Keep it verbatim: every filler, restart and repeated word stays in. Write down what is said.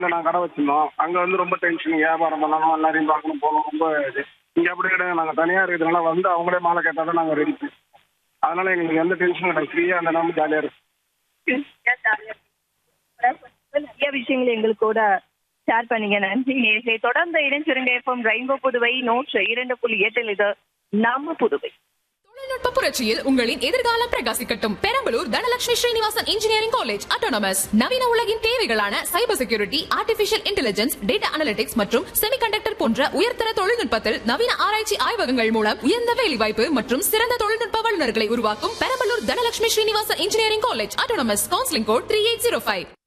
நான் கடை வச்சிருந்தோம். அங்க வந்து ரொம்ப டென்ஷன். வியாபாரம் பண்ணணும், எல்லாரையும் பார்க்கணும், போகணும். ரொம்ப இது. இங்க அப்படி கிடையாது. நாங்க தனியா இருக்கிறதுனால வந்து அவங்களே மாலை கேட்டா தான் நாங்க ரெடி பண்ணுவோம். அதனால எங்களுக்கு எந்த டென்ஷனும் கிடையாது. ஃப்ரீயா அந்த நம்ம ஜாலியா இருக்கும். நிறைய விஷயங்கள் எங்களுக்கு கூட ஷேர் பண்ணீங்க. நன்றி நேர்களே. தொடர்ந்து இணைஞ்சிருங்க. எஃப்எம் ரெயின்போ புதுவை நூற்று இரண்டு புள்ளி எட்டில் இது நம்ம புதுவை. தொழில்நுட்ப புரட்சியில் உங்களின் எதிர்காலம் பிரகாசிக்கட்டும். Perambalur Dhanalakshmi Srinivasan engineering college autonomous நவீன உலகின் தேவைகளான cyber security, artificial intelligence, data analytics மற்றும் செமிகண்டக்டர் போன்ற உயர்தர தொழில்நுட்பத்தில் நவீன ஆராய்ச்சி ஆய்வகங்கள் மூலம் உயர்ந்த வேலைவாய்ப்பு மற்றும் சிறந்த தொழில்நுட்ப வல்லுநர்களை உருவாக்கும் Perambalur Dhanalakshmi Srinivasan engineering college autonomous. Counselling code three eight zero five.